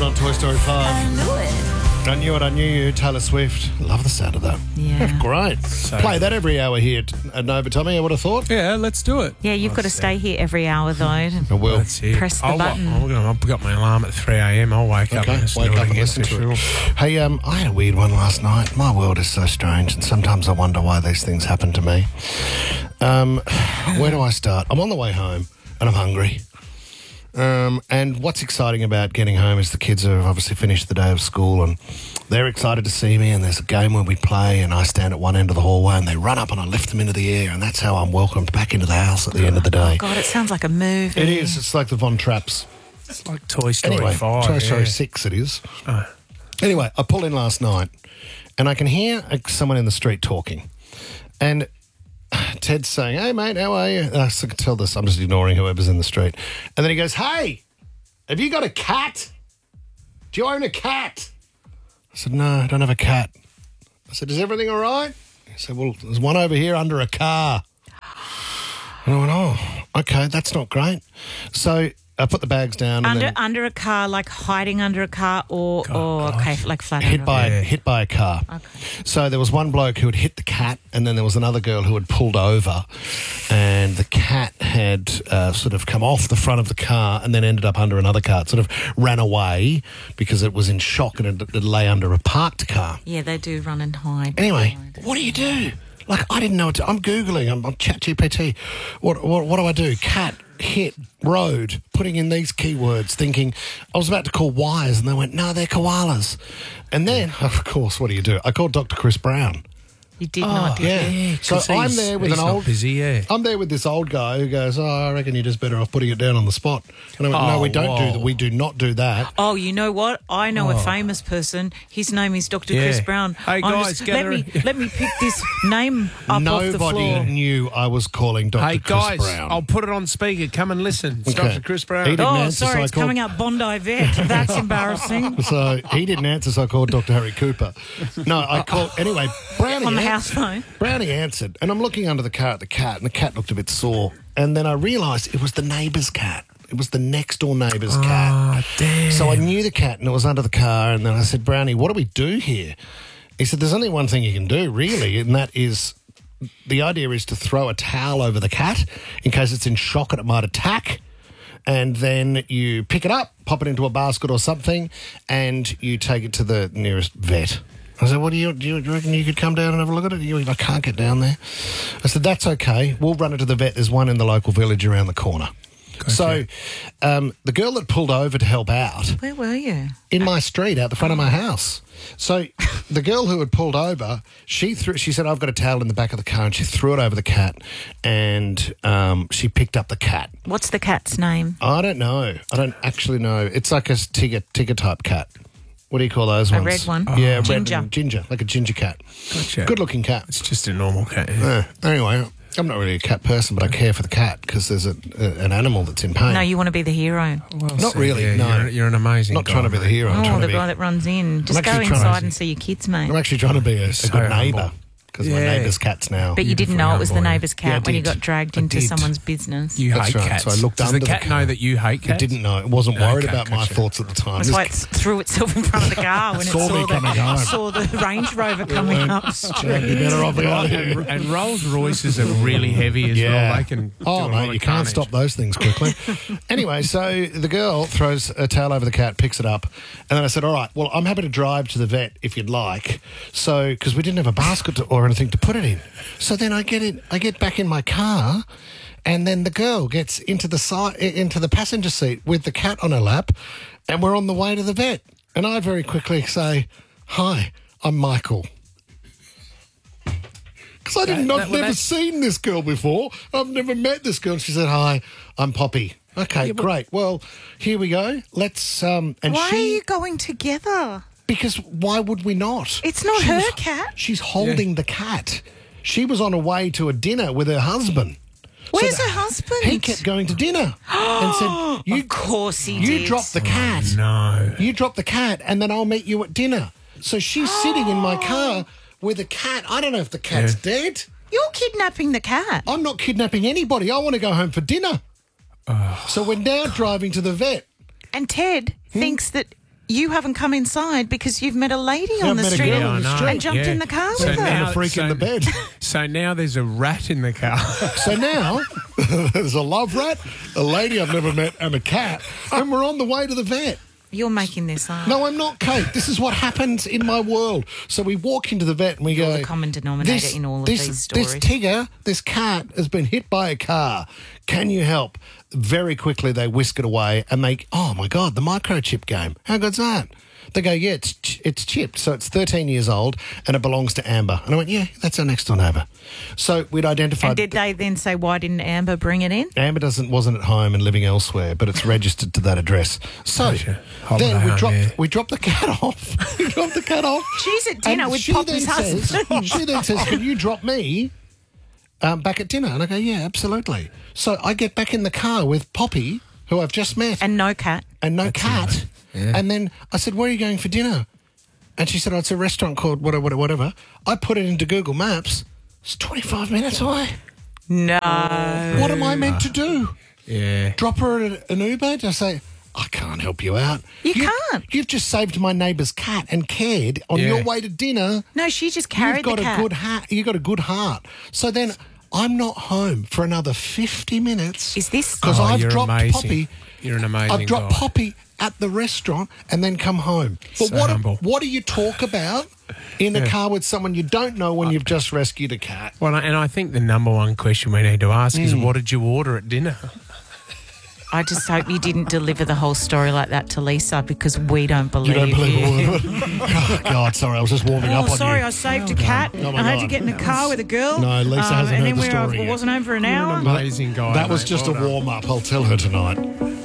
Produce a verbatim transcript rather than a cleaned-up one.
on Toy Story five. I knew it. I knew it, I knew you. Taylor Swift. Love the sound of that. Yeah. Great. So Play that every hour here at- at Nova, Tommy, I would have thought. Yeah, let's do it. Yeah, you've got to stay here every hour, though. I will. That's it. Press the I'll, button. I'll, I'll, I've got my alarm at three a.m. I'll wake up Okay, and listen wake to up it and again listen for to it. sure. Hey, um, I had a weird one last night. My world is so strange, and sometimes I wonder why these things happen to me. Um, where do I start? I'm on the way home, and I'm hungry. Um, and what's exciting about getting home is the kids have obviously finished the day of school, and they're excited to see me, and there's a game where we play, and I stand at one end of the hallway, and they run up, and I lift them into the air, and that's how I'm welcomed back into the house at the end of the day. God, it sounds like a movie. It is. It's like the Von Trapps. It's like Toy Story Anyway, five. Toy Story yeah. six it is. Oh. Anyway, I pull in last night and I can hear uh, someone in the street talking. And Ted's saying, "Hey, mate, how are you?" And I can tell this. I'm just ignoring whoever's in the street. And then he goes, "Hey, have you got a cat? Do you own a cat?" I said, "No, I don't have a cat." I said, "Is everything all right?" He said, "Well, there's one over here under a car." And I went, "Oh, okay, that's not great." So I put the bags down. And Under then under a car, like hiding under a car, or or okay, like flat hit under by a car. Yeah. hit by a car. Okay. So there was one bloke who had hit the cat, and then there was another girl who had pulled over, and the cat had uh, sort of come off the front of the car and then ended up under another car. It sort of ran away because it was in shock and it, it lay under a parked car. Yeah, they do run and hide. Anyway, what do you do? Like, I didn't know what to, I'm Googling, I'm on ChatGPT. What, what, what do I do? Cat, hit, road, putting in these keywords, thinking, I was about to call wires, and they went, no, they're koalas. And then, of course, what do you do? I called Doctor Chris Brown. You did not. Did Yeah. you? So 'Cause I'm he's- there with he's an not old... busy, yeah. I'm there with this old guy who goes, oh, I reckon you're just better off putting it down on the spot. And I went, no, Oh, we don't do whoa. that. We do not do that. Oh, you know what? I know a Oh. famous person. His name is Doctor Yeah. Chris Brown. Hey, I'm guys, just, gather- let me let me pick this name up off the Nobody floor. knew I was calling Doctor Hey, Chris guys, Brown. I'll put it on speaker. Come and listen. It's Okay. Doctor Chris Brown. He didn't Oh, answer, so sorry, I it's called- coming up Bondi Vet. That's embarrassing. So he didn't answer, so I called Doctor Harry Cooper. No, I called... Anyway, Brownie On the an- house phone. Brownie answered, and I'm looking under the car at the cat, and the cat looked a bit sore. And then I realised it was the neighbour's cat. It was the next-door neighbour's cat. Oh, damn. So I knew the cat, and it was under the car, and then I said, Brownie, what do we do here? He said, there's only one thing you can do, really, and that is... The idea is to throw a towel over the cat in case it's in shock and it might attack. And then you pick it up, pop it into a basket or something, and you take it to the nearest vet. I said, what do you, do you, do you reckon you could come down and have a look at it? You, I can't get down there. I said, that's okay. We'll run it to the vet. There's one in the local village around the corner. So um, the girl that pulled over to help out Where were you? in my street out the front of my house. So the girl who had pulled over, she threw. She said, I've got a towel in the back of the car, and she threw it over the cat, and um, she picked up the cat. What's the cat's name? I don't know. I don't actually know. It's like a tigger, tigger type cat. What do you call those A ones? red one? Yeah, Ginger. red and ginger, like a ginger cat. Gotcha. Good looking cat. It's just a normal cat. Yeah. Uh, anyway, I'm not really a cat person, but I care for the cat because there's a, a, an animal that's in pain. No, you want to be the hero. Well Not said, really, yeah, no. You're, you're an amazing Not guy, trying to be the mate. hero. I'm Oh, trying the to be. guy that runs in. Just go actually trying inside to- and see your kids, mate. I'm actually trying to be a, a So good neighbour humble. because my Yeah. neighbour's cat's now. But you didn't know it was the Beautiful, neighbour's cat Yeah, I when you did. got dragged I into did. someone's business. You That's hate right. cats. So I looked Does under the the cat cat. know that you hate cats? It didn't know. It wasn't worried Okay, about my gotcha. thoughts at the time. That's This why it threw itself in front of the car when it Saw saw me coming the, home. saw the Range Rover coming up. Jack, you better off out and, here. and Rolls Royces are really heavy as well. They can. Oh, do a lot mate, of you can't carnage. stop those things quickly. Anyway, so the girl throws a towel over the cat, picks it up, and then I said, all right, well, I'm happy to drive to the vet if you'd like. So, because we didn't have a basket to, or anything to put it in. So then I get in, I get back in my car, and then the girl gets into the side, into the passenger seat with the cat on her lap, and we're on the way to the vet. And I very quickly say, hi, I'm Michael. Because I didn't, That- I've that- well, never that's- seen this girl before. I've never met this girl. She said, hi, I'm Poppy. Okay, great. Well, here we go. Let's, um, and Why she, are you going together? because why would we not? It's not She her was- cat. She's holding the cat. She was on her way to a dinner with her husband. Where's So her husband? He kept going to dinner and said, you, Of course he you did. drop the cat. No. You drop the cat and then I'll meet you at dinner. So she's sitting in my car with a cat. I don't know if the cat's Yeah. dead. You're kidnapping the cat. I'm not kidnapping anybody. I want to go home for dinner. So we're now driving to the vet. And Ted Hmm? thinks that you haven't come inside because you've met a lady Yeah, on the I've met a street girl and, on the I street. know, and jumped yeah. in the car So with her. And now- a freak in so- the bed. So now there's a rat in the car. So now there's a love rat, a lady I've never met, and a cat, and we're on the way to the vet. You're making this up. No, I'm not, Kate. This is what happens in my world. So we walk into the vet and we You're go... the common denominator in all of this, these stories. This Tigger, this cat, has been hit by a car. Can you help? Very quickly they whisk it away and they... Oh, my God, the microchip game. How good's that? They go, yeah, it's ch- it's chipped. So it's thirteen years old and it belongs to Amber. And I went, yeah, that's our next door neighbour. So we'd identified... And did they then say, why didn't Amber bring it in? Amber doesn't wasn't at home and living elsewhere, but it's registered to that address. So Gotcha. Holiday then we home, dropped yeah. we dropped the cat off. we dropped the cat off. She's at dinner And with she Poppy's then says- husband. she then says, "Can you drop me um, back at dinner?" And I go, "Yeah, absolutely." So I get back in the car with Poppy, who I've just met, and, And no cat. no cat. Yeah. And then I said, "Where are you going for dinner?" And she said, "Oh, it's a restaurant called whatever, whatever, whatever." I put it into Google Maps. It's twenty-five minutes away. No. What am I meant to do? Yeah. Drop her at an Uber to say, "I can't help you out." You can't. You've just saved my neighbour's cat and cared on Yeah. your way to dinner. No, she just carried You've got the cat. a good heart. You've got a good heart. So then I'm not home for another fifty minutes. Is this- because Oh, I've you're dropped amazing. Poppy? You're an amazing I've dropped guy. Poppy at the restaurant and then come home. But So what? humble. What do you talk about in a car with someone you don't know when you've just rescued a cat? Well, and I think the number one question we need to ask Mm. is, what did you order at dinner? I just hope you didn't deliver the whole story like that to Lisa because we don't believe You don't believe you. a word of it? Oh, God, sorry, I was just warming Oh, up on sorry, you. I saved a cat. Oh, my I had God. to get in a car with a girl. No, Lisa hasn't and heard then the we story were, yet. wasn't home for an hour. Amazing guy. That was mate. just Well a done. warm up. I'll tell her tonight.